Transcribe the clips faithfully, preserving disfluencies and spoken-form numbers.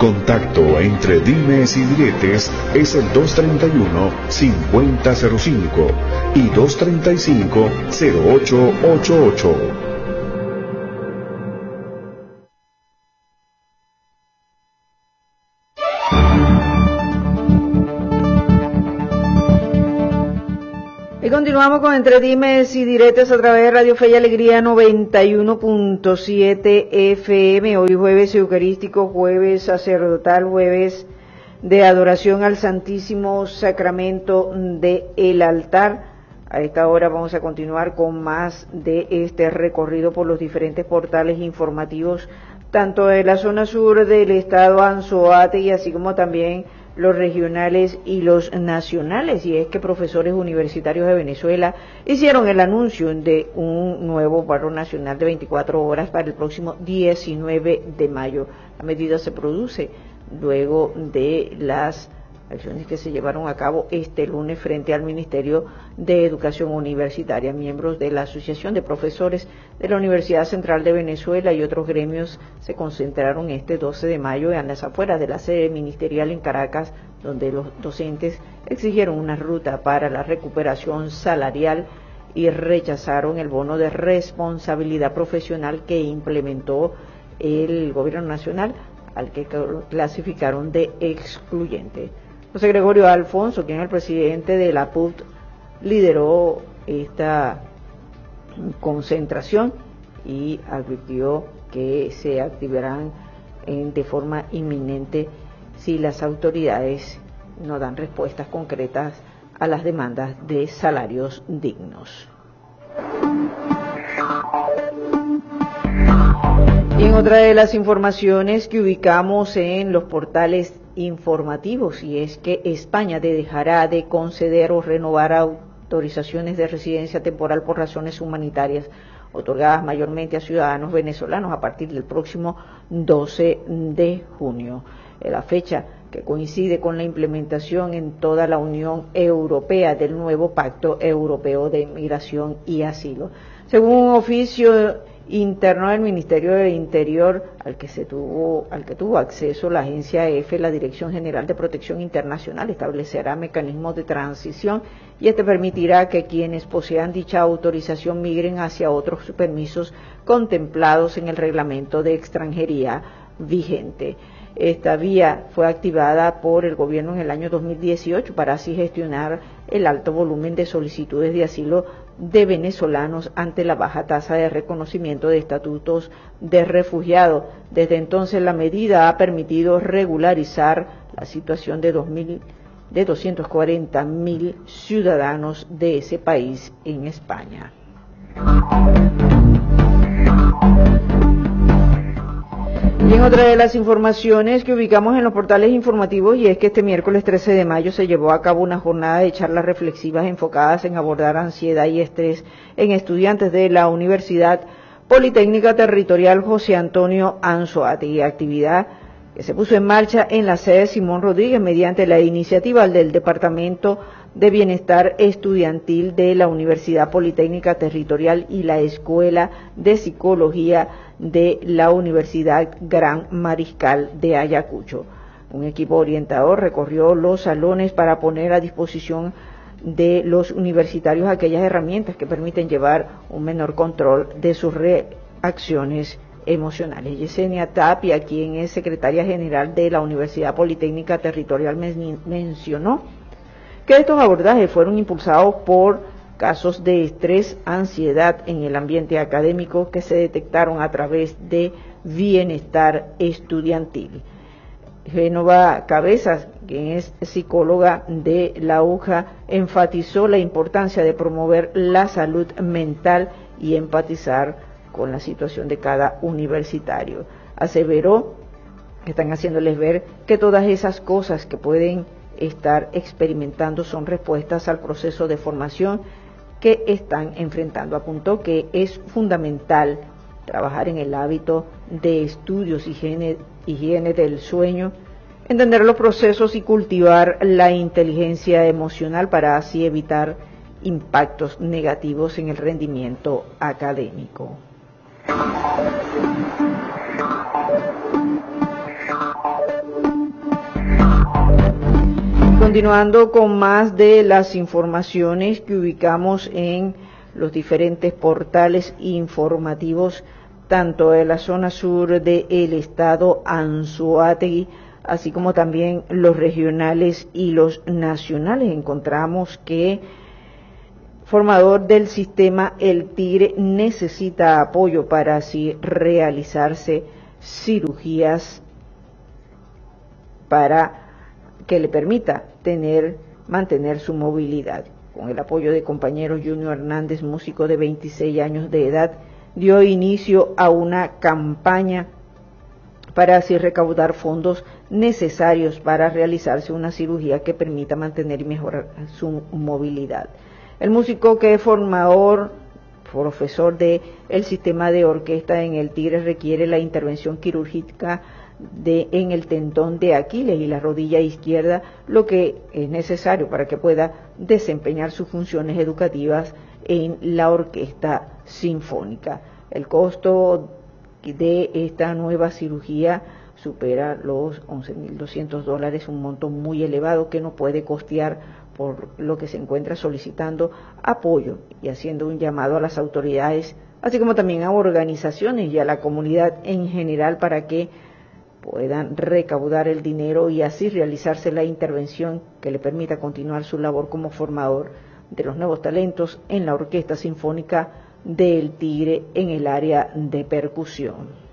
Contacto entre dimes y diretes es el dos treinta y uno, cincuenta cero cinco y dos treinta y cinco, cero ocho ochenta y ocho. Y continuamos con Entre Dimes y Diretes a través de Radio Fe y Alegría noventa y uno punto siete F M. Hoy jueves eucarístico, jueves sacerdotal, jueves de adoración al Santísimo Sacramento del altar. A esta hora vamos a continuar con más de este recorrido por los diferentes portales informativos, tanto de la zona sur del estado Anzoátegui, así como también los regionales y los nacionales. Y es que profesores universitarios de Venezuela hicieron el anuncio de un nuevo paro nacional de veinticuatro horas para el próximo diecinueve de mayo. La medida se produce luego de las acciones que se llevaron a cabo este lunes frente al Ministerio de Educación Universitaria. Miembros de la Asociación de Profesores de la Universidad Central de Venezuela y otros gremios se concentraron este doce de mayo en las afueras de la sede ministerial en Caracas, donde los docentes exigieron una ruta para la recuperación salarial y rechazaron el bono de responsabilidad profesional que implementó el gobierno nacional, al que clasificaron de excluyente. José Gregorio Alfonso, quien es el presidente de la P U T, lideró esta concentración y advirtió que se activarán en, de forma inminente si las autoridades no dan respuestas concretas a las demandas de salarios dignos. Y en otra de las informaciones que ubicamos en los portales informativos, y es que España dejará de conceder o renovar autorizaciones de residencia temporal por razones humanitarias otorgadas mayormente a ciudadanos venezolanos a partir del próximo doce de junio. La fecha que coincide con la implementación en toda la Unión Europea del nuevo Pacto Europeo de Migración y Asilo. Según un oficio interno del Ministerio del Interior al que se tuvo al que tuvo acceso la agencia EFE, la Dirección General de Protección Internacional establecerá mecanismos de transición y este permitirá que quienes posean dicha autorización migren hacia otros permisos contemplados en el reglamento de extranjería vigente. Esta vía fue activada por el gobierno en el año dos mil dieciocho para así gestionar el alto volumen de solicitudes de asilo de venezolanos ante la baja tasa de reconocimiento de estatutos de refugiado. Desde entonces la medida ha permitido regularizar la situación de dos mil, de doscientos cuarenta mil ciudadanos de ese país en España. Y en otra de las informaciones que ubicamos en los portales informativos, y es que este miércoles trece de mayo se llevó a cabo una jornada de charlas reflexivas enfocadas en abordar ansiedad y estrés en estudiantes de la Universidad Politécnica Territorial José Antonio Anzoátegui, actividad que se puso en marcha en la sede Simón Rodríguez mediante la iniciativa del Departamento de Bienestar Estudiantil de la Universidad Politécnica Territorial y la Escuela de Psicología de la Universidad Gran Mariscal de Ayacucho. Un equipo orientador recorrió los salones para poner a disposición de los universitarios aquellas herramientas que permiten llevar un menor control de sus reacciones emocionales. Yesenia Tapia, quien es secretaria general de la Universidad Politécnica Territorial, men- mencionó que estos abordajes fueron impulsados por casos de estrés, ansiedad en el ambiente académico que se detectaron a través de bienestar estudiantil. Génova Cabezas, quien es psicóloga de la U J A, enfatizó la importancia de promover la salud mental y empatizar con la situación de cada universitario. Aseveró que están haciéndoles ver que todas esas cosas que pueden estar experimentando son respuestas al proceso de formación que están enfrentando. Apuntó que es fundamental trabajar en el hábito de estudios, higiene, higiene del sueño, entender los procesos y cultivar la inteligencia emocional para así evitar impactos negativos en el rendimiento Continuando con más de las informaciones que ubicamos en los diferentes portales informativos, tanto de la zona sur del estado Anzoátegui, así como también los regionales y los nacionales, encontramos que formador del sistema El Tigre necesita apoyo para así realizarse cirugías para que le permita tener, mantener su movilidad. Con el apoyo de compañero Junior Hernández, músico de veintiséis años de edad, dio inicio a una campaña para así recaudar fondos necesarios para realizarse una cirugía que permita mantener y mejorar su movilidad. El músico, que es formador, profesor de el sistema de orquesta en El Tigre, requiere la intervención quirúrgica de en el tendón de Aquiles y la rodilla izquierda, lo que es necesario para que pueda desempeñar sus funciones educativas en la orquesta sinfónica. El costo de esta nueva cirugía supera los once mil doscientos dólares, un monto muy elevado que no puede costear, por lo que se encuentra solicitando apoyo y haciendo un llamado a las autoridades, así como también a organizaciones y a la comunidad en general, para que puedan recaudar el dinero y así realizarse la intervención que le permita continuar su labor como formador de los nuevos talentos en la Orquesta Sinfónica del Tigre en el área de percusión.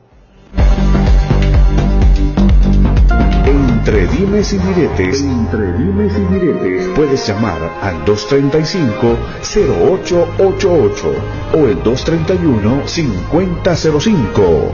Entre dimes y diretes, entre dimes y diretes, puedes llamar al dos treinta y cinco, cero ocho ochenta y ocho o el dos treinta y uno, cincuenta cero cinco.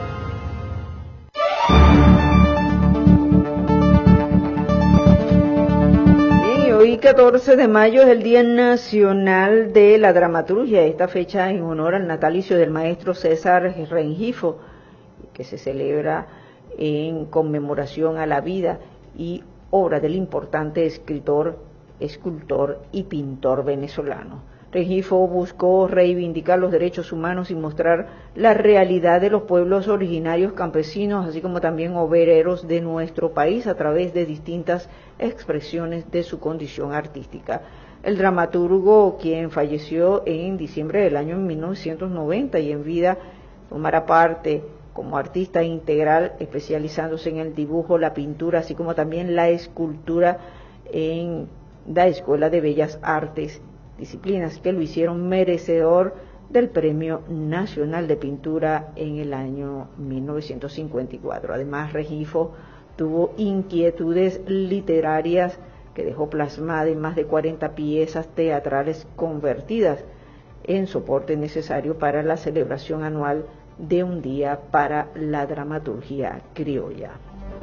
Hoy catorce de mayo es el Día Nacional de la Dramaturgia, esta fecha en honor al natalicio del maestro César Rengifo, que se celebra en conmemoración a la vida y obra del importante escritor, escultor y pintor venezolano. Rengifo buscó reivindicar los derechos humanos y mostrar la realidad de los pueblos originarios campesinos, así como también obreros de nuestro país, a través de distintas expresiones de su condición artística. El dramaturgo, quien falleció en diciembre del año mil novecientos noventa y en vida tomará parte como artista integral, especializándose en el dibujo, la pintura, así como también la escultura en la Escuela de Bellas Artes, disciplinas que lo hicieron merecedor del Premio Nacional de Pintura en el año mil novecientos cincuenta y cuatro. Además, Rengifo tuvo inquietudes literarias que dejó plasmada en más de cuarenta piezas teatrales convertidas en soporte necesario para la celebración anual de un día para la dramaturgia criolla.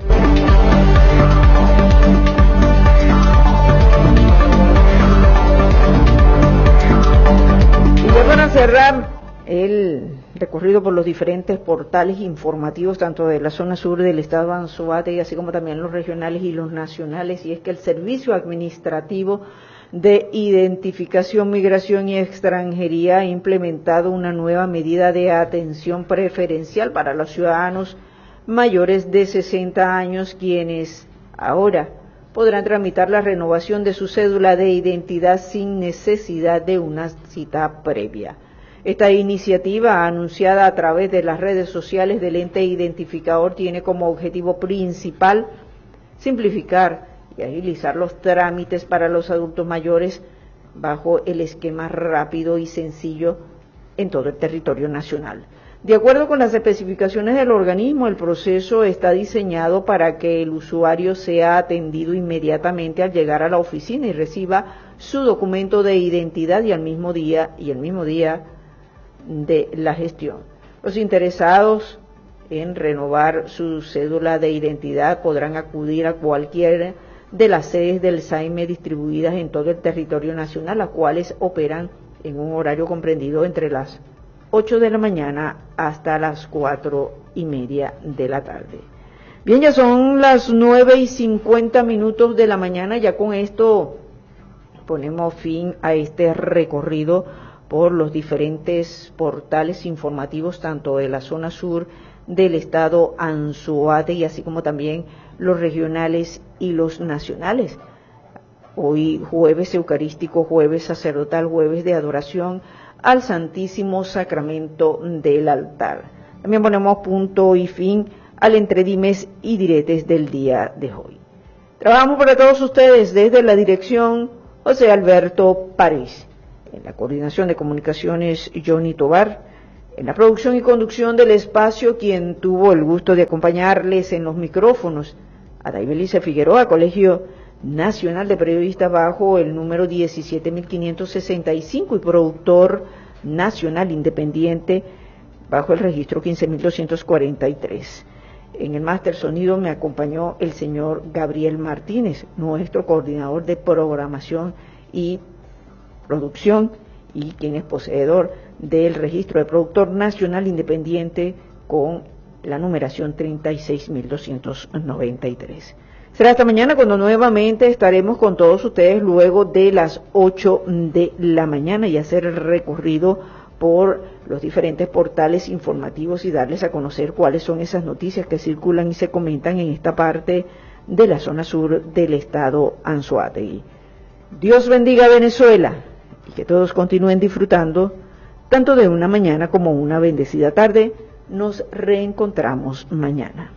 Y ya para cerrar el recorrido por los diferentes portales informativos, tanto de la zona sur del estado Anzoátegui, así como también los regionales y los nacionales, y es que el Servicio Administrativo de Identificación, Migración y Extranjería ha implementado una nueva medida de atención preferencial para los ciudadanos mayores de sesenta años, quienes ahora podrán tramitar la renovación de su cédula de identidad sin necesidad de una cita previa. Esta iniciativa, anunciada a través de las redes sociales del ente identificador, tiene como objetivo principal simplificar y agilizar los trámites para los adultos mayores bajo el esquema rápido y sencillo en todo el territorio nacional. De acuerdo con las especificaciones del organismo, el proceso está diseñado para que el usuario sea atendido inmediatamente al llegar a la oficina y reciba su documento de identidad y al mismo día y el mismo día de la gestión. Los interesados en renovar su cédula de identidad podrán acudir a cualquiera de las sedes del S A I M E distribuidas en todo el territorio nacional, las cuales operan en un horario comprendido entre las ocho de la mañana hasta las cuatro y media de la tarde. Bien, ya son las nueve y cincuenta minutos de la mañana. Ya con esto ponemos fin a este recorrido por los diferentes portales informativos, tanto de la zona sur del estado Anzoátegui, así como también los regionales y los nacionales. hoy jueves eucarístico, jueves sacerdotal, jueves de adoración al Santísimo Sacramento del altar. También ponemos punto y fin al entre dimes y diretes del día de hoy. Trabajamos para todos ustedes desde la dirección José Alberto París, en la coordinación de comunicaciones Johnny Tobar, en la producción y conducción del espacio quien tuvo el gusto de acompañarles en los micrófonos, Adaibelice Figueroa, Colegio Nacional de Periodistas bajo el número diecisiete mil quinientos sesenta y cinco y productor nacional independiente bajo el registro quince mil doscientos cuarenta y tres. En el máster sonido me acompañó el señor Gabriel Martínez, nuestro coordinador de programación y producción y quien es poseedor del registro de productor nacional independiente con la numeración treinta y seis mil doscientos noventa y tres. Será hasta mañana cuando nuevamente estaremos con todos ustedes luego de las ocho de la mañana y hacer el recorrido por los diferentes portales informativos y darles a conocer cuáles son esas noticias que circulan y se comentan en esta parte de la zona sur del estado Anzoátegui. Dios bendiga a Venezuela y que todos continúen disfrutando tanto de una mañana como una bendecida tarde. Nos reencontramos mañana.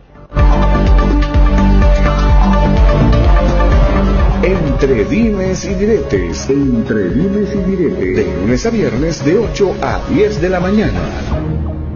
Entre dimes y diretes. Entre dimes y diretes. De lunes a viernes de ocho a diez de la mañana.